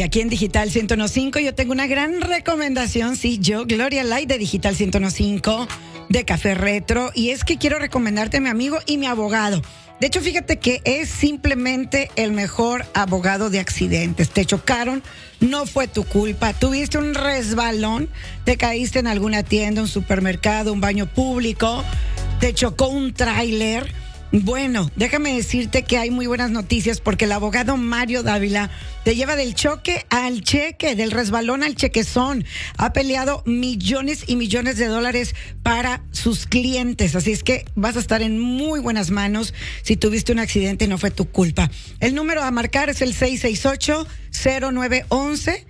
aquí en Digital 101.5 yo tengo una gran recomendación, sí, yo, Gloria Light de Digital 101.5 de Café Retro, y es que quiero recomendarte a mi amigo y mi abogado. De hecho, fíjate que es simplemente el mejor abogado de accidentes. Te chocaron, no fue tu culpa, tuviste un resbalón, te caíste en alguna tienda, un supermercado, un baño público, te chocó un tráiler. Bueno, déjame decirte que hay muy buenas noticias porque el abogado Mario Dávila te lleva del choque al cheque, del resbalón al chequezón. Ha peleado millones y millones de dólares para sus clientes. Así es que vas a estar en muy buenas manos si tuviste un accidente y no fue tu culpa. El número a marcar es el 668-0911.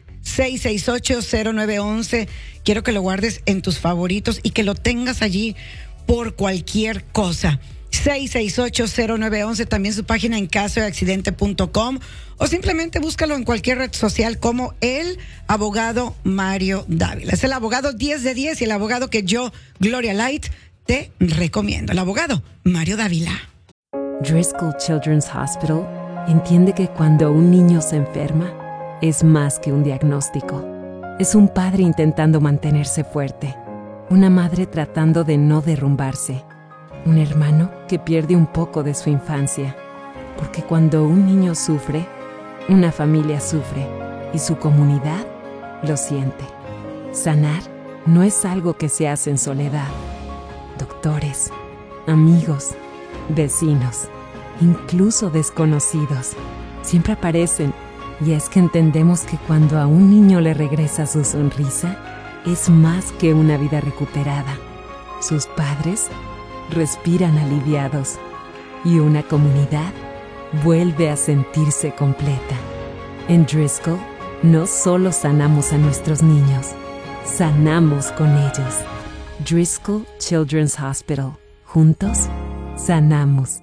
668-0911. Quiero que lo guardes en tus favoritos y que lo tengas allí por cualquier cosa. 668-0911, también su página en casodeaccidente.com o simplemente búscalo en cualquier red social como el abogado Mario Dávila. Es el abogado 10 de 10 y el abogado que yo, Gloria Light, te recomiendo. El abogado Mario Dávila. Driscoll Children's Hospital entiende que cuando un niño se enferma, es más que un diagnóstico. Es un padre intentando mantenerse fuerte, una madre tratando de no derrumbarse, un hermano que pierde un poco de su infancia, porque cuando un niño sufre, una familia sufre y su comunidad lo siente. Sanar no es algo que se hace en soledad. Doctores, amigos, vecinos, incluso desconocidos, siempre aparecen, y es que entendemos que cuando a un niño le regresa su sonrisa, es más que una vida recuperada. Sus padres respiran aliviados y una comunidad vuelve a sentirse completa. En Driscoll no solo sanamos a nuestros niños, sanamos con ellos. Driscoll Children's Hospital. Juntos, sanamos.